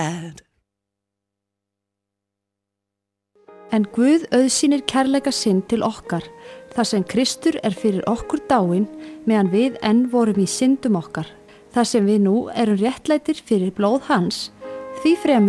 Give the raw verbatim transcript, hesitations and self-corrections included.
En Guð auðsýnir kærleika sinn til okkar, þar sem Kristur er fyrir okkur dáinn, meðan við enn vorum í syndum okkar. Þar sem við nú erum réttlætir fyrir blóð hans, því fremur